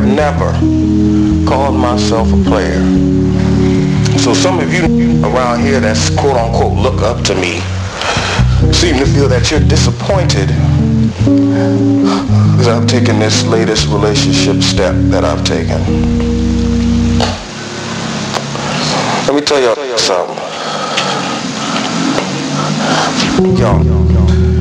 never called myself a player. So some of you around here that's quote unquote look up to me seem to feel that you're disappointed because I've taken this latest relationship step that I've taken. Let me tell y'all something. Y'all